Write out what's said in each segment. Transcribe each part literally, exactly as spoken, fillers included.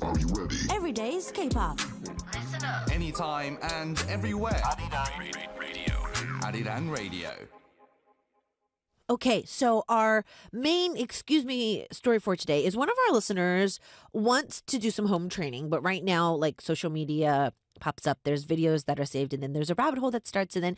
Are you ready? Every day's K-pop. Listen up. Anytime and everywhere. Arirang Radio. Arirang Radio. Okay, so our main, excuse me, story for today is one of our listeners wants to do some home training, but right now, like, social media pops up, there's videos that are saved, and then there's a rabbit hole that starts, and then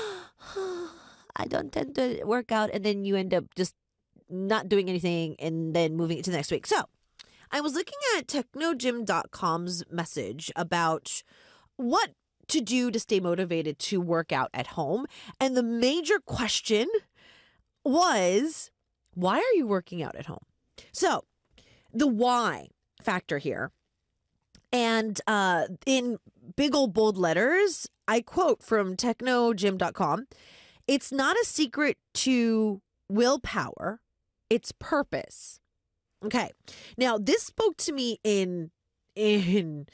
I don't tend to work out, and then you end up just not doing anything and then moving it to the next week. So I was looking at technogym dot com's message about what to do to stay motivated to work out at home, and the major question was, why are you working out at home? So the why factor here, and uh, in big old bold letters, I quote from technogym dot com, it's not a secret to willpower, it's purpose. Okay. Now this spoke to me in, in,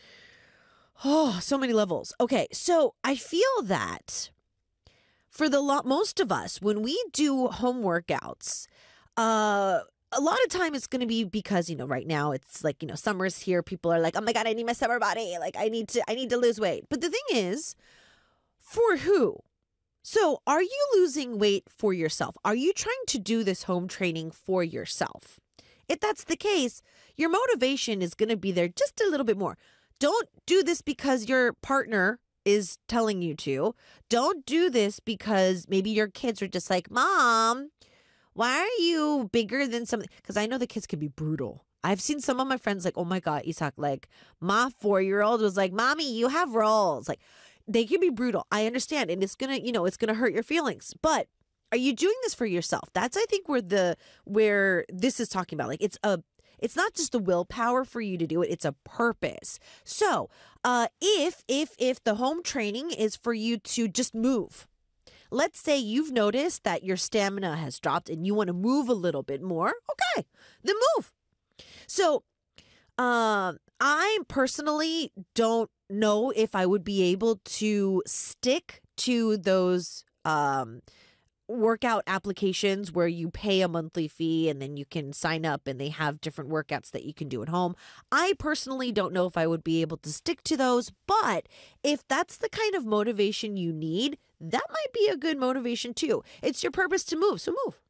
oh, so many levels. Okay. So I feel that for the lot, most of us, when we do home workouts, uh, a lot of time it's going to be because, you know, right now it's like, you know, summer's here. People are like, oh my God, I need my summer body. Like I need to, I need to lose weight. But the thing is, for who? So are you losing weight for yourself? Are you trying to do this home training for yourself? If that's the case, your motivation is going to be there just a little bit more. Don't do this because your partner is telling you to. Don't do this because maybe your kids are just like, Mom, why are you bigger than something? Because I know the kids can be brutal. I've seen some of my friends like, oh my God, Isak, like my four-year-old was like, Mommy, you have rolls. Like they can be brutal. I understand. And it's going to, you know, it's going to hurt your feelings. But are you doing this for yourself? That's, I think, where the, where this is talking about. Like it's a, It's not just the willpower for you to do it. It's a purpose. So uh, if, if, if the home training is for you to just move, let's say you've noticed that your stamina has dropped and you want to move a little bit more. Okay, then move. So uh, I personally don't know if I would be able to stick to those um workout applications where you pay a monthly fee and then you can sign up and they have different workouts that you can do at home. I personally don't know if I would be able to stick to those, but if that's the kind of motivation you need, that might be a good motivation too. It's your purpose to move, so move.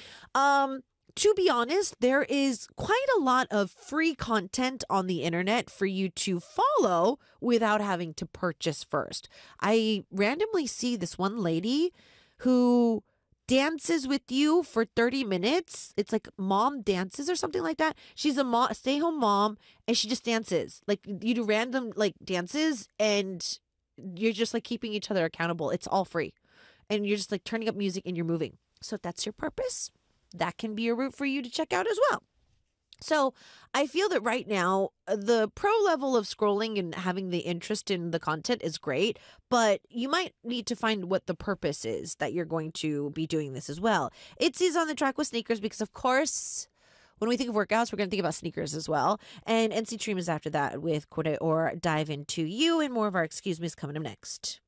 Um, to be honest, there is quite a lot of free content on the internet for you to follow without having to purchase first. I randomly see this one lady who dances with you for thirty minutes. It's like mom dances or something like that. She's a mom, stay-home mom, and she just dances. Like you do random like dances and you're just like keeping each other accountable. It's all free. And you're just like turning up music and you're moving. So if that's your purpose, that can be a route for you to check out as well. So I feel that right now, the pro level of scrolling and having the interest in the content is great, but you might need to find what the purpose is that you're going to be doing this as well. Itzy's on the track with sneakers because, of course, when we think of workouts, we're going to think about sneakers as well. And N C Dream is after that with Kore or Dive Into You, and more of our Excuse Me's coming up next.